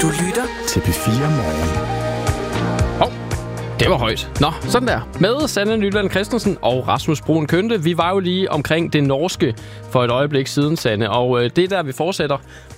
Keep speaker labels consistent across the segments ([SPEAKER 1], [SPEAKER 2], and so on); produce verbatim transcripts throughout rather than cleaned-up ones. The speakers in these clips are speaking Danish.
[SPEAKER 1] Du lytter
[SPEAKER 2] til P fire Morgen.
[SPEAKER 3] Hov, det var højt. Nå, sådan der. Med Sanne Nyland Christensen og Rasmus Bruun Kønte. Vi var jo lige omkring det norske for et øjeblik siden, Sanne. Og øh, det er der, vi fortsætter.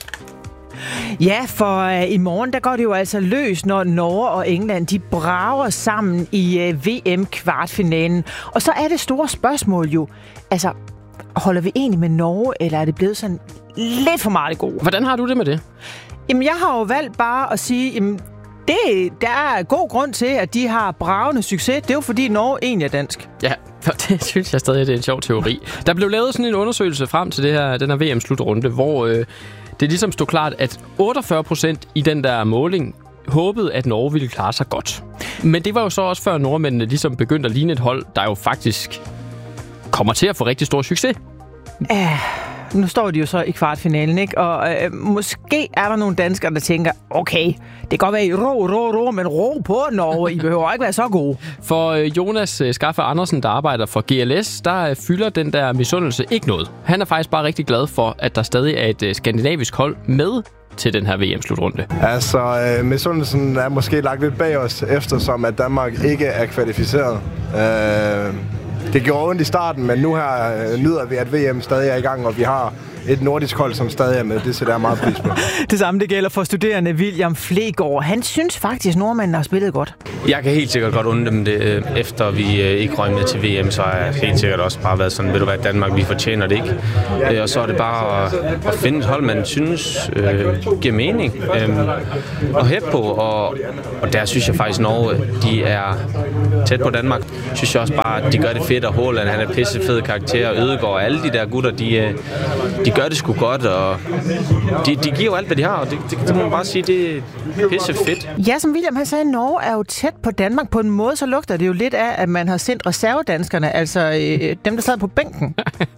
[SPEAKER 4] Ja, for øh, i morgen, der går det jo altså løs, når Norge og England, de brager sammen i øh, V M-kvartfinalen. Og så er det store spørgsmål jo, altså, holder vi egentlig med Norge, eller er det blevet sådan lidt for meget gode?
[SPEAKER 3] Hvordan har du det med det?
[SPEAKER 4] Jamen, jeg har jo valgt bare at sige, jamen, det, der er god grund til, at de har bragende succes. Det er jo fordi Norge egentlig er dansk.
[SPEAKER 3] Ja, for det synes jeg stadig, det er en sjov teori. Der blev lavet sådan en undersøgelse frem til det her, den her V M-slutrunde, hvor øh, det ligesom stod klart, at otteogfyrre procent i den der måling håbede, at Norge ville klare sig godt. Men det var jo så også før nordmændene ligesom begyndte at ligne et hold, der jo faktisk kommer til at få rigtig stor succes.
[SPEAKER 4] Æh, nu står de jo så i kvartfinalen, ikke? Og øh, måske er der nogle danskere, der tænker, okay, det kan godt være, I ro, ro, ro, men ro på Norge. I behøver ikke være så gode.
[SPEAKER 3] For øh, Jonas Skaffe Andersen, der arbejder for G L S, der øh, fylder den der misundelse ikke noget. Han er faktisk bare rigtig glad for, at der stadig er et øh, skandinavisk hold med til den her V M-slutrunde.
[SPEAKER 5] Altså, øh, misundelsen er måske lagt lidt bag os, eftersom at Danmark ikke er kvalificeret. Øh, det gjorde ondt i starten, men nu her øh, nyder vi, at V M stadig er i gang, og vi har et nordisk hold, som stadig er med. Det sætter jeg meget pris på.
[SPEAKER 4] Det samme det gælder for studerende William Flegård. Han synes faktisk, at nordmændene har spillet godt.
[SPEAKER 6] Jeg kan helt sikkert godt undre dem det. Efter vi ikke røg med til V M, så har jeg helt sikkert også bare været sådan, ved du hvad, Danmark, vi fortjener det ikke. Og så er det bare at finde et hold, man synes øh, giver mening øh, og hæppe på. Og, og der synes jeg faktisk, Norge, de er tæt på Danmark. Synes jeg også bare, at de gør det fedt, og Haaland, han er pisse fed karakter, og Ødegaard og alle de der gutter, de, de gør det sgu godt, og de, de giver jo alt, hvad de har, og det, det, det må man bare sige, det er pisse fedt.
[SPEAKER 4] Ja, som William han sagde, Norge er jo tæt på Danmark. På en måde, så lugter det jo lidt af, at man har sendt reservedanskerne, altså øh, dem, der sad på bænken.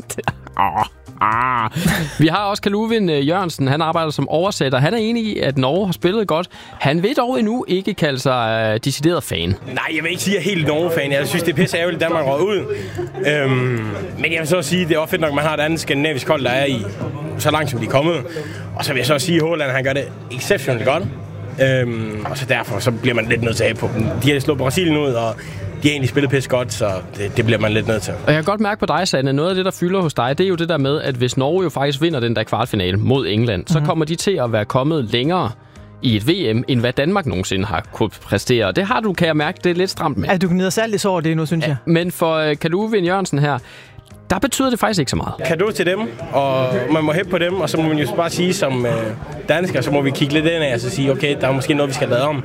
[SPEAKER 3] oh, ah. Vi har også Kaluvin Jørgensen, han arbejder som oversætter. Han er enig i, at Norge har spillet godt. Han vil dog endnu ikke kalde sig uh, decideret fan.
[SPEAKER 7] Nej, jeg vil ikke sige, at jeg er helt Norge-fan. Jeg synes, det er pisse ærgerligt, at Danmark røg ud. Øhm, men jeg vil så sige, at det er også fedt nok, at man har et andet skandinavisk hold, der er i så langt, som de er kommet. Og så vil jeg så sige, at Haaland, han gør det exceptionelt godt. Øhm, og så derfor så bliver man lidt nødt til at have på dem. De har slået Brasilien ud, og de har egentlig spillet pisse godt, så det, det bliver man lidt nødt til.
[SPEAKER 3] Og jeg kan godt mærke på dig, Sanne, noget af det, der fylder hos dig, det er jo det der med, at hvis Norge jo faktisk vinder den der kvartfinale mod England, mm-hmm. så kommer de til at være kommet længere i et V M, end hvad Danmark nogensinde har kunne præstere. Det har du, kan jeg mærke, det er lidt stramt med.
[SPEAKER 4] Altså, du kan ned og salt i over det nu, synes ja, jeg.
[SPEAKER 3] Men for uh, Kaluvin Jørgensen her, der betyder det faktisk ikke så meget.
[SPEAKER 7] Cadeau til dem, og man må hæppe på dem, og så må man jo bare sige som øh, dansker, så må vi kigge lidt ind af og så sige, okay, der er måske noget, vi skal lade om.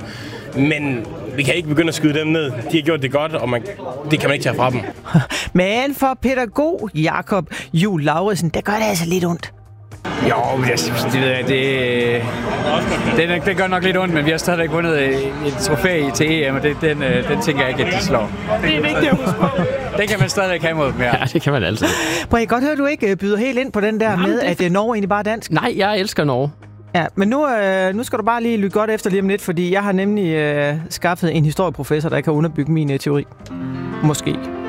[SPEAKER 7] Men vi kan ikke begynde at skyde dem ned. De har gjort det godt, og man, det kan man ikke tage fra dem.
[SPEAKER 4] Men for pædagog Jakob Juhl Lauridsen, der gør det altså lidt ondt.
[SPEAKER 8] Jo, det, det ved jeg, det, det, det gør nok lidt ondt, men vi har stadigvæk vundet et trofæ til E M, og det, den, den tænker jeg ikke, at de slår. Det er vigtigt at huske på. Den kan man stadigvæk have mod dem, ja.
[SPEAKER 3] Ja, det kan man altid.
[SPEAKER 4] Prøv, jeg godt høre, at du ikke byder helt ind på den der Jamen, med, det... at Norge egentlig bare er dansk.
[SPEAKER 3] Nej, jeg elsker Norge.
[SPEAKER 4] Ja, men nu, øh, nu skal du bare lige lytte godt efter lige om lidt, fordi jeg har nemlig øh, skaffet en historieprofessor, der kan underbygge min øh, teori. Måske.